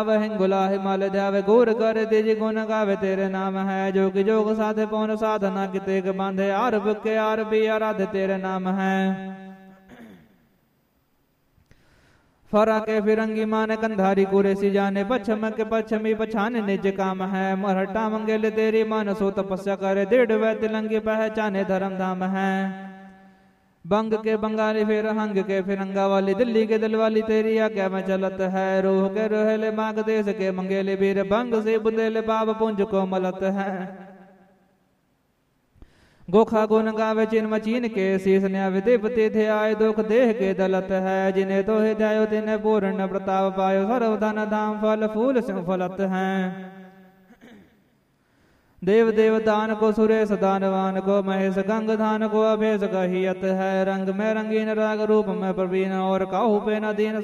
वह गुला हिमालय ध्यावे गोर कर तेज गुण गावे तेरे नाम है। जो कि जोग साधे पौन साधना किते के बांधे आरब के आरबी आराध तेरे नाम है। फरा के फिरंगी मान कंधारी कुरेसी जाने पश्चिम के पश्चिमी पछाने निज काम है। मरहटा मंगेल तेरी मन सो तपस्या करे दृढ़ वै तिलंगी पहचाने धर्म धाम है। बंग के बंगाली फिर हंग के फिरंगा वाली दिल्ली के दिल वाली तेरी आज्ञा में चलत है। रोह के रोहेले माग देश के मंगेले वीर बंग से बुंदेले बाब पुंज को मलत है। गोखा गुन गावे चिन मचीन के शीस न्यावे देवते थे आए दुख देह के दलत है। जिन्हें तो हे जायो तिन्हें पूर्ण प्रताप पायो सर्वधन धाम फल फूल सिंह फलत है। देव देव दान को सुरेश दानवान को महेश गंग धान को अभेश कहियत है। रंग में रंगीन राग रूप में प्रवीण और काहू पे न दीन